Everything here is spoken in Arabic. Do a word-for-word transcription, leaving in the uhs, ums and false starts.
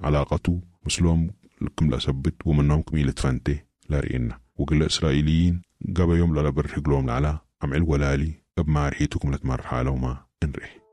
علاقته مسلوم لكم لأثبت ومنهم كميلة فانتي لا رئينا وقل إسرائيليين قبا يوم لا برهقلهم لعلا عمل ولالي قب ما رحيتكم لتمر حالهم ما انرح